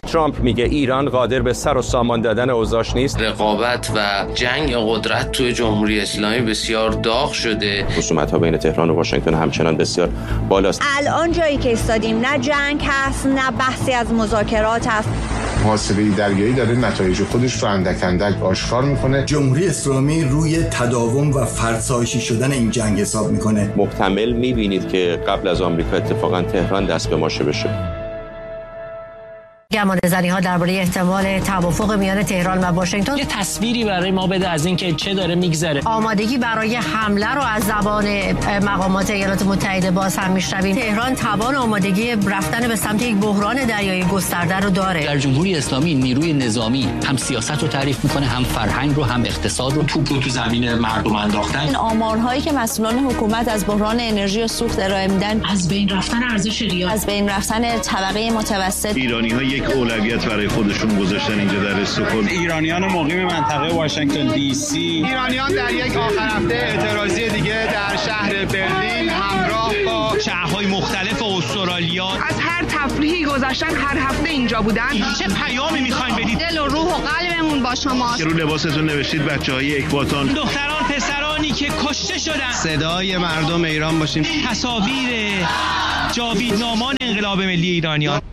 ترامپ میگه ایران قادر به سر و سامان دادن اوضاعش نیست. رقابت و جنگ قدرت توی جمهوری اسلامی بسیار داغ شده. خصومت‌ها بین تهران و واشنگتن همچنان بسیار بالاست. الان جایی که ایستادیم نه جنگ هست نه بحثی از مذاکرات هست. محاصره دریایی داره نتایج خودش رو اندک اندک آشکار میکنه. جمهوری اسلامی روی تداوم و فرسایشی شدن این جنگ حساب میکنه. محتمل میبینید که قبل از آمریکا اتفاقا تهران دست به ماشه بشه. گمانه‌زنی‌ها درباره احتمال توافق میان تهران و واشنگتن یه تصویری برای ما بده از اینکه چه داره میگذره. آمادگی برای حمله رو از زبان مقامات ایالات متحده باز هم میشنویم. تهران توان آمادگی رفتن به سمت یک بحران دریایی گسترده رو داره. در جمهوری اسلامی نیروی نظامی هم سیاست رو تعریف میکنه، هم فرهنگ رو، هم اقتصاد رو. توپ رو تو زمین مردم انداختن. این آمارهایی که مسئولان حکومت از بحران انرژی و سوخت ارائه میدن، از بین رفتن ارزش ریال، از بین رفتن طبقه متوسط. ایرانی‌ها یک اولویت برای خودشون گذاشتن اینجا در استکهلم. ایرانیان مقیم منطقه واشنگتن دی سی. ایرانیان در یک آخر هفته اعتراضی دیگه در شهر برلین همراه با شهرهای مختلف استرالیا از هر تفریحی گذاشتن، هر هفته اینجا بودن. چه پیامی میخواین بدید؟ دل و روح و قلبمون با شما. که رو لباستون نوشتید بچه‌های اکباتان. دختران پسرانی که کشته شدن. صدای مردم ایران باشیم. تصاویر جاویدنامان انقلاب ملی ایرانیان.